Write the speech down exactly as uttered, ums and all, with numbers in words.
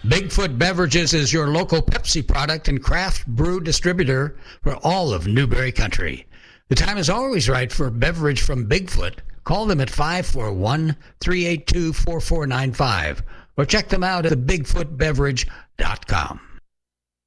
Bigfoot Beverages is your local Pepsi product and craft brew distributor for all of Newberry Country. The time is always right for a beverage from Bigfoot. Call them at five four one, three eight two, four four nine five or check them out at the bigfoot beverage dot com.